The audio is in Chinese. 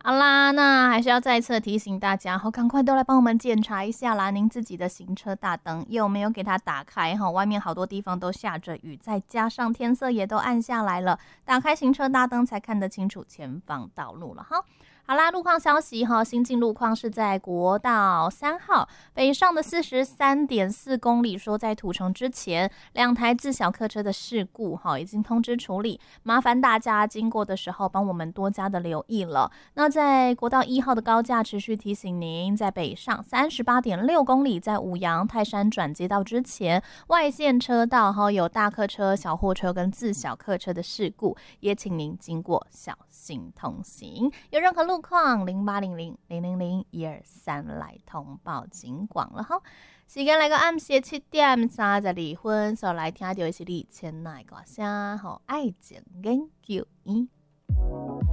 好啦，那还是要再次提醒大家，赶快都来帮我们检查一下啦，您自己的行车大灯有没有给它打开？外面好多地方都下着雨，再加上天色也都暗下来了，打开行车大灯才看得清楚前方道路了哈。好啦，路况消息新进路况是在国道3号北上的43.4公里，说在土城之前2台自小客车的事故已经通知处理，麻烦大家经过的时候帮我们多加的留意了。那在国道1号的高架持续提醒您，在北上38.6公里，在五杨泰山转接道之前外线车道有大客车、小货车跟自小客车的事故，也请您经过小心通行。有任何路况0800-000-123来通报警广了哈。时间来到暗时7:32分，所来听到的是李千奈歌声，爱情研究院。